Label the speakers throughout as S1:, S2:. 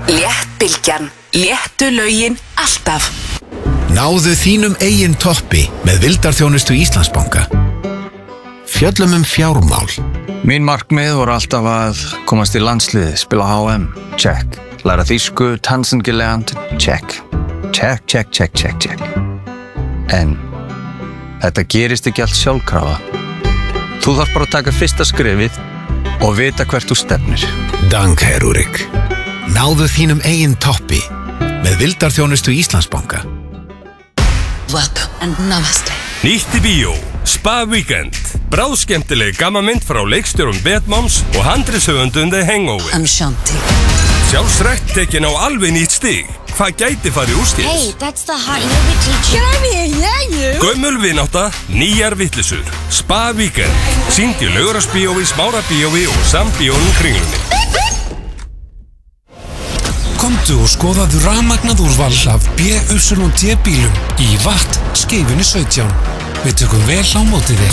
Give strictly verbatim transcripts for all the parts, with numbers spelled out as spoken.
S1: Léttbylgjan. Léttu lögin alltaf.
S2: Náðu þínum eigin toppi með vildarþjónustu Íslandsbanka. Fjöllum um fjármál.
S3: Mín markmið voru alltaf að komast í landsliði, spila H M, check. Læra þýsku, tansengilegand, check. Check, check, check, check, check. En þetta gerist ekki allt sjálfkrafa. Þú þarf bara að taka fyrsta skrefið og vita hvert þú stefnir.
S2: Dank, Herr Úrik. Náðu þínum eigin toppi með vildarþjónustu Íslandsbanka.
S1: Welcome and namaste.
S4: Nýtt í bíó, Spa Weekend. Bráðskemmtileg gammamynd frá leikstjórum Bedmoms og handritshöfundum The Hangover.
S1: I'm Shanti.
S4: Sjálfsrækt tekin á alveg nýtt stig. Hvað gæti farið úrskeiðis?
S5: Hey, that's the hot yoga teacher. Get over here, yeah, you.
S4: Gömul vinátta, nýjar vittlisur. Spa Weekend. Sýnd í Laugarásbíói, Smárabíói og Sambíónum Kringlunni.
S6: Komdu og skoðaðu rafmagnað úrval af B Y D bílum í Watt Skeifunni sautján. Við tökum vel á móti þér.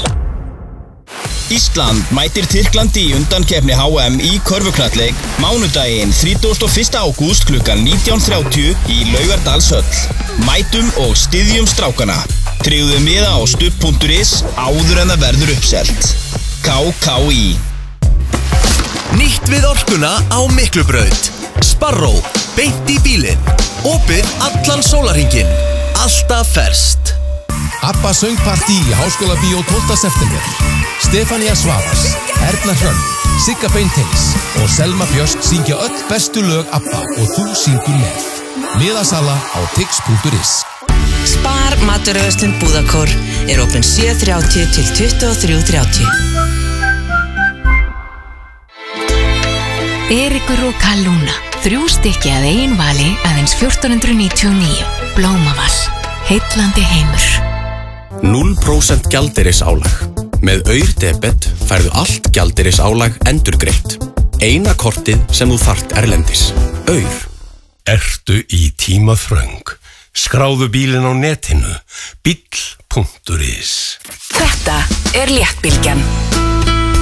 S7: Ísland mætir Tyrklandi í undankeppni H M í körfuknattleik mánudaginn þrítugasta og fyrsta ágúst klukkan nítján þrjátíu í Laugardalshöll. Mætum og styðjum strákana. Tryggðu miða á stubb punktur is áður en það verður uppselt. K K í.
S8: Nýtt við orkuna á Miklubraut. Sparrow, beint í bílinn. Opið allan sólarhringinn. Alltaf ferskt.
S9: Abba söngpartí í Háskólabíó tólfta september. Stefania Svavars, Erna Hrönn, Sigga Beinteins og Selma Björst syngja öll bestu lög Abba og þú syngur með. Miðasala á tix punktur is.
S10: Spar maturverslun Búðakór er opin sjö þrjátíu til tuttugu og þrjú þrjátíu.
S11: Eiríkur og Kalúna, þrjú stykki að eigin vali aðeins fjórtán hundruð níutíu og níu. Blómavall, heillandi heimur.
S12: núll prósent gjaldeyrisálag. Með Aur-debet færðu allt gjaldeyrisálag endurgreitt. Eina kortið sem þú þarft erlendis. Aur.
S4: Ertu í tímaþröng? Skráðu bílinn á netinu. bíll punktur is.
S1: Þetta er Léttbylgjan.